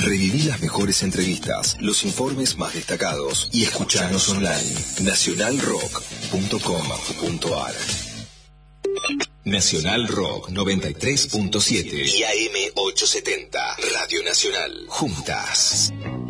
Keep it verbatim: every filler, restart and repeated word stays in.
Reviví las mejores entrevistas, los informes más destacados y escuchanos online. nacional rock punto com punto ar Nacional Rock noventa y tres punto siete y A M ochocientos setenta. Radio Nacional. Juntas.